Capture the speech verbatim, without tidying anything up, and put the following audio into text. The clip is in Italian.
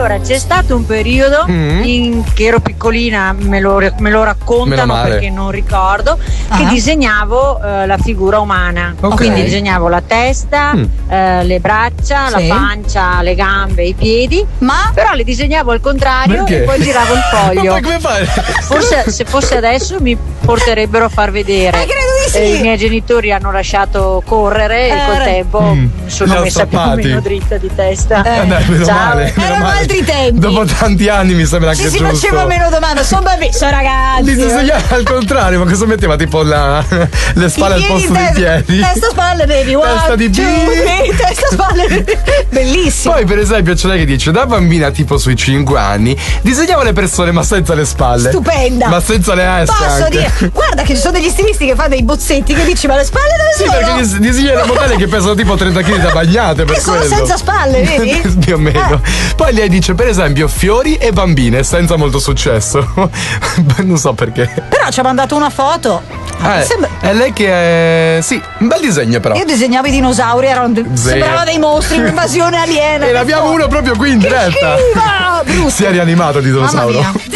Allora, c'è stato un periodo mm. in che ero piccolina, me lo, me lo raccontano perché non ricordo, ah. che disegnavo eh, la figura umana. Okay. Quindi disegnavo la testa, mm. eh, le braccia, sì. la pancia, le gambe, i piedi, ma però le disegnavo al contrario perché? E poi giravo il foglio. Ma come fai? Forse se fosse adesso mi porterebbero a far vedere. Eh, credo di sì. Eh, I miei genitori hanno lasciato correre eh, e col tempo mm. sono messa più o meno dritta di testa. Eh. Eh, dai, ciao. Male, erano male. Altri tempi. Dopo tanti anni mi sembra anche ci giusto. Si faceva meno domande, sono bambini, sono ragazzi. Li disegnava al contrario, ma cosa metteva? Tipo la, le spalle al posto dei piedi. Testa, spalle, baby. One, testa di two, testa, spalle. Bellissimo. Poi per esempio c'è lei che dice: da bambina tipo sui cinque anni disegnavo le persone ma senza le spalle. Stupenda. Ma senza le S. Posso anche. dire, guarda che ci sono degli stilisti che fanno dei bozzetti che dici: ma le spalle dove sì, sono? Sì, perché disegna le modelle che pesano tipo trenta chili da bagnate. Per che sono quello. senza spalle, vedi? Più o meno. Eh. Poi lei dice per esempio fiori e bambine senza molto successo. Non so perché. Però ci ha mandato una foto. Eh, sembra... È lei che è. Sì, un bel disegno però. Io disegnavo i dinosauri, erano de... sembrava dei mostri, un'invasione aliena. E l'abbiamo uno proprio qui in diretta. Schifo, si è rianimato il dinosauro.